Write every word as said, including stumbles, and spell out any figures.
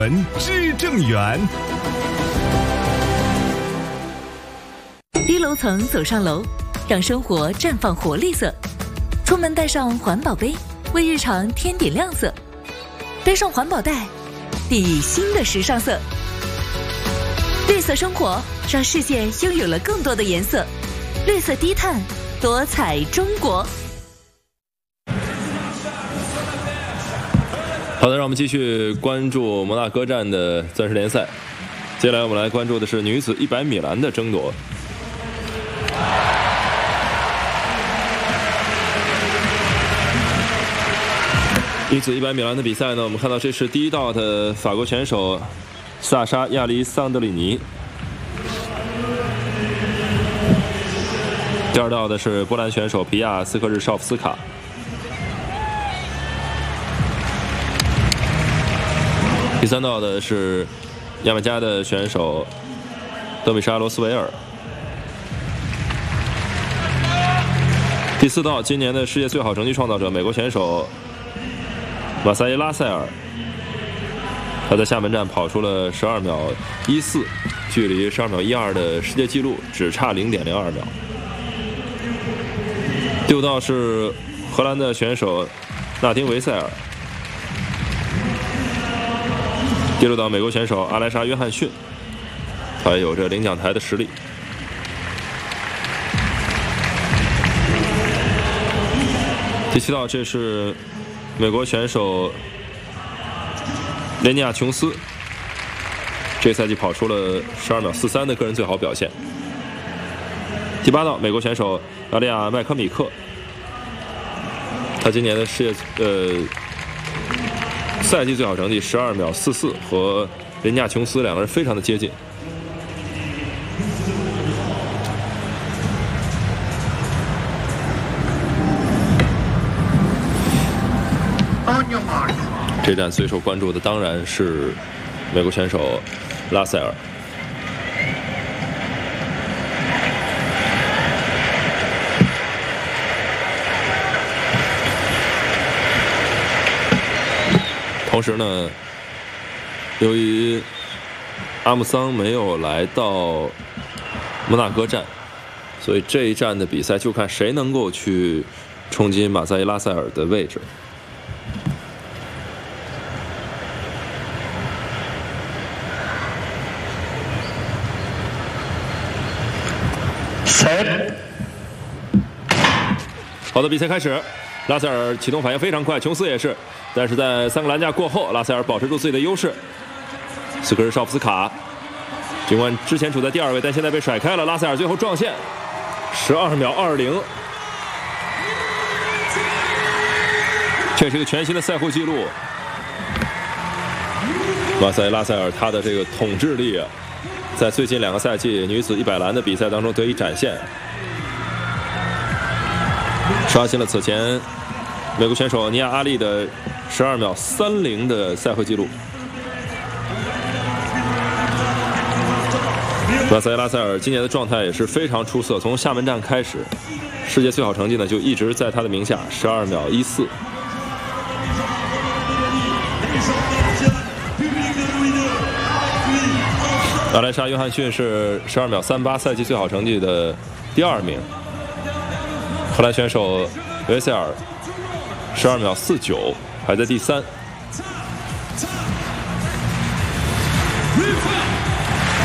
文知正源。 低楼层走上楼，让生活绽放活力色。出门带上环保杯，为日常添点亮色。背上环保袋，砥砺新的时尚色。绿色生活，让世界拥有了更多的颜色。绿色低碳，多彩中国。 好的，让我们继续关注摩纳哥站的钻石联赛。接下来我们来关注的是女子一百米栏的争夺。女子一百米栏的比赛呢，我们看到这是第一道的法国选手萨莎亚历桑德里尼，第二道的是波兰选手皮亚斯克日绍夫斯卡。第三道的是牙买加的选手德米莎罗斯维尔。第四道，今年的世界最好成绩创造者美国选手马萨耶拉塞尔，他在厦门站跑出了十二秒一四，距离十二秒一二的世界纪录只差零点零二秒。第五道是荷兰的选手纳丁维塞尔。第六道，美国选手阿莱莎·约翰逊，他也有着领奖台的实力。第七道，这是美国选手雷尼亚·琼斯，这个赛季跑出了十二秒四三的个人最好表现。第八道，美国选手阿利亚·麦科米克，他今年的世界呃。赛季最好成绩十二秒四四，和雷尼亚·琼斯两个人非常的接近。这站最受关注的当然是美国选手拉塞尔。同时呢，由于阿姆桑没有来到摩纳哥站，所以这一站的比赛就看谁能够去冲击马萨耶拉塞尔的位置。好的，比赛开始。拉塞尔启动反应非常快，琼斯也是，但是在三个栏架过后，拉塞尔保持住自己的优势。斯科日绍夫斯卡，尽管之前处在第二位，但现在被甩开了。拉塞尔最后撞线，十二秒二零，这是一个全新的赛后纪录。哇塞，拉塞尔他的这个统治力啊，在最近两个赛季女子一百栏的比赛当中得以展现。刷新了此前美国选手尼亚阿利的十二秒三零的赛会纪录。马塞拉塞尔今年的状态也是非常出色，从厦门站开始，世界最好成绩呢就一直在他的名下，十二秒一四。阿莱莎·约翰逊是十二秒三八，赛季最好成绩的第二名。荷兰选手维塞尔十二秒四九，排在第三。